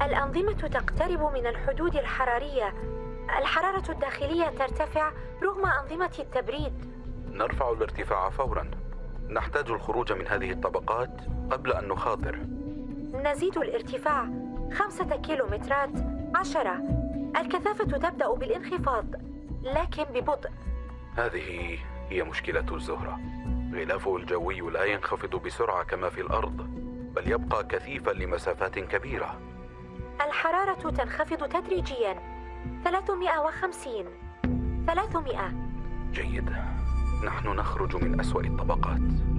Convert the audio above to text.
الأنظمة تقترب من الحدود الحرارية. الحرارة الداخلية ترتفع رغم أنظمة التبريد. نرفع الارتفاع فوراً. نحتاج الخروج من هذه الطبقات قبل أن نخاطر. نزيد الارتفاع 5 كيلومترات، 10. الكثافة تبدأ بالانخفاض لكن ببطء. هذه هي مشكلة الزهرة. غلافه الجوي لا ينخفض بسرعة كما في الأرض، بل يبقى كثيفاً لمسافات كبيرة. الحرارة تنخفض تدريجياً. 350، 300. جيد، نحن نخرج من أسوأ الطبقات.